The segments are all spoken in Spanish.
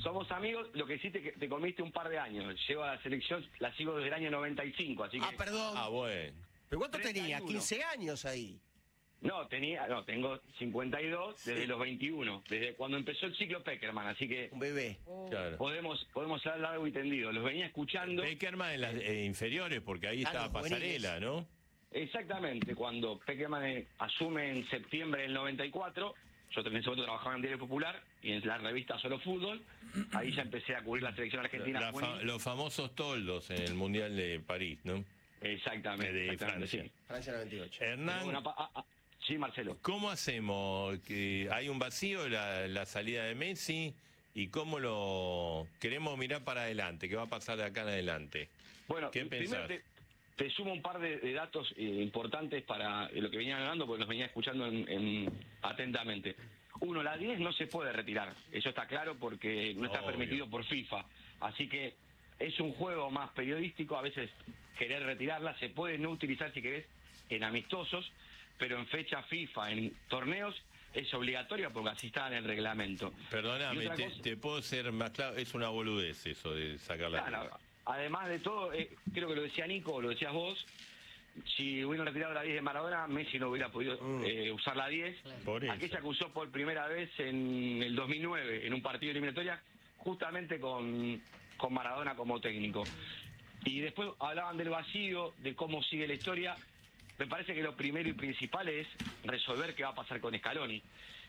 somos amigos, lo que sí te comiste un par de años. Llevo a la selección, la sigo desde el año 95, así que... Ah, perdón. Ah, bueno. ¿Pero cuánto tenía? 31. 15 años ahí. No, tengo 52 desde los 21, desde cuando empezó el ciclo Peckerman, así que Un bebé. Claro. podemos hablar largo y tendido. Los venía escuchando. Peckerman en las inferiores, porque ahí estaba los Pasarela, juveniles. ¿no? Exactamente, cuando Peckerman asume en septiembre del 94, yo en ese momento trabajaba en Diario Popular y en la revista Solo Fútbol, ahí ya empecé a cubrir la selección argentina. Los famosos toldos en el Mundial de París, ¿no? Exactamente, De exactamente, Francia. sí. Francia 98. Hernán, Sí, Marcelo. ¿cómo hacemos? Que hay un vacío la salida de Messi y cómo lo queremos mirar para adelante, ¿qué va a pasar de acá en adelante? Bueno, ¿Qué primero pensás? te sumo un par de datos importantes para lo que venían hablando, porque los venía escuchando atentamente. Uno, la 10 no se puede retirar, eso está claro porque no está Obvio. permitido por FIFA. Así que es un juego más periodístico, a veces querer retirarla, se puede no utilizar si querés en amistosos, pero en fecha FIFA, en torneos, es obligatorio porque así está en el reglamento. Perdóname, Y otra cosa- te puedo ser más claro, es una boludez eso de sacarla. Claro, además de todo, creo que lo decía Nico, lo decías vos, si hubieran retirado la 10 de Maradona, Messi no hubiera podido usar la 10. Por eso. Aquella que usó por primera vez en el 2009, en un partido de eliminatoria, justamente con Maradona como técnico. Y después hablaban del vacío, de cómo sigue la historia. Me parece que lo primero y principal es resolver qué va a pasar con Scaloni.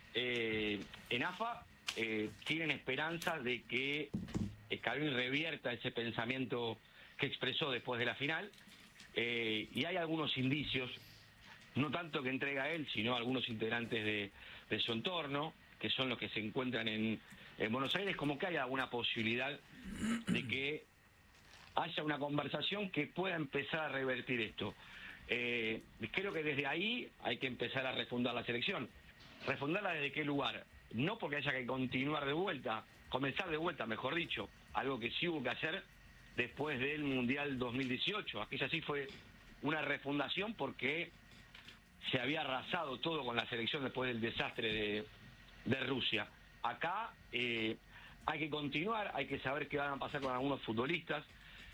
En AFA tienen esperanza de que Scaloni revierta ese pensamiento que expresó después de la final, y hay algunos indicios, no tanto que entrega él, sino algunos integrantes de su entorno, que son los que se encuentran en Buenos Aires, como que hay alguna posibilidad de que haya una conversación que pueda empezar a revertir esto. Creo que desde ahí hay que empezar a refundar la selección. ¿Refundarla desde qué lugar? No porque haya que continuar de vuelta, comenzar de vuelta, mejor dicho, algo que sí hubo que hacer después del Mundial 2018. Aquella sí fue una refundación porque se había arrasado todo con la selección después del desastre de Rusia. Acá hay que continuar, hay que saber qué van a pasar con algunos futbolistas.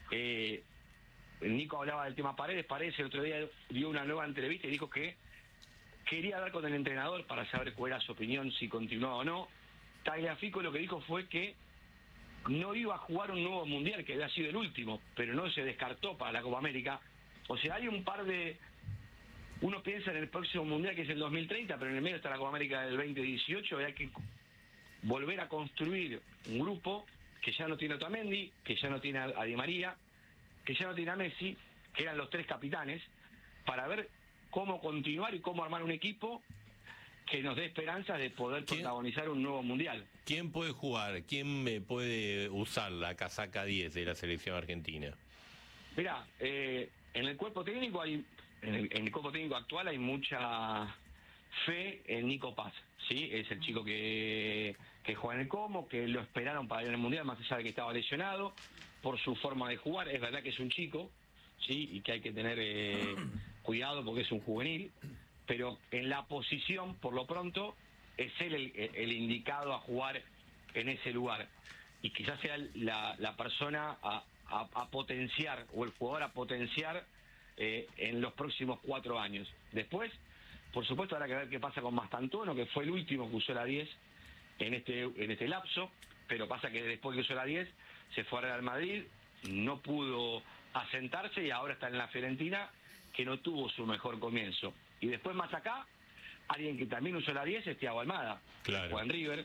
Nico hablaba del tema Paredes. Paredes el otro día dio una nueva entrevista y dijo que quería hablar con el entrenador para saber cuál era su opinión, si continuaba o no. Tagliafico lo que dijo fue que no iba a jugar un nuevo mundial, que había sido el último, pero no se descartó para la Copa América. O sea, hay un par de... Uno piensa en el próximo mundial, que es el 2030, pero en el medio está la Copa América del 2018, y hay que volver a construir un grupo que ya no tiene a Otamendi, que ya no tiene a Di María, que ya no tiene a Messi, que eran los tres capitanes, para ver cómo continuar y cómo armar un equipo que nos dé esperanzas de poder protagonizar un nuevo mundial. ¿Quién puede jugar? ¿Quién puede usar la casaca 10 de la selección argentina? Mirá, en el cuerpo técnico en el cuerpo técnico actual hay mucha fe en Nico Paz, ¿sí? Es el chico que juega en el Como, que lo esperaron para ir al mundial, más allá de que estaba lesionado, por su forma de jugar. Es verdad que es un chico, ¿sí? Y que hay que tener cuidado porque es un juvenil, pero en la posición, por lo pronto, es él el indicado a jugar en ese lugar. Y quizás sea la persona a potenciar, o el jugador a potenciar en los próximos 4 años. Después, por supuesto, habrá que ver qué pasa con Mastantuono, que fue el último que usó la 10 en este lapso, pero pasa que después que usó la 10 se fue a Real Madrid, no pudo asentarse y ahora está en la Fiorentina, que no tuvo su mejor comienzo. Y después más acá, alguien que también usó la 10 es Thiago Almada, Claro. Juan River,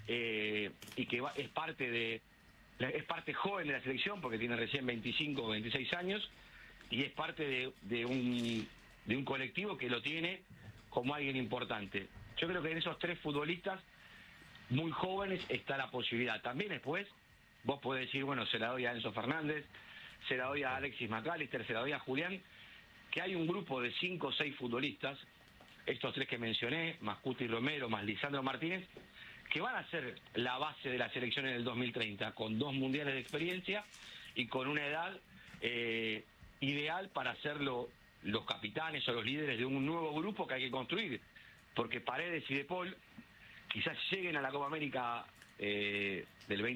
y que es parte joven de la selección porque tiene recién 25 o 26 años, y es parte de un colectivo que lo tiene como alguien importante. Yo creo que en esos 3 futbolistas muy jóvenes está la posibilidad. También después vos podés decir, bueno, se la doy a Enzo Fernández, se la doy a Alexis McAllister, se la doy a Julián, que hay un grupo de 5 o 6 futbolistas, estos 3 que mencioné, más Cuti Romero, más Lisandro Martínez, que van a ser la base de la selección en el 2030, con 2 mundiales de experiencia y con una edad ideal para ser los capitanes o los líderes de un nuevo grupo que hay que construir, porque Paredes y De Paul quizás lleguen a la Copa América del 20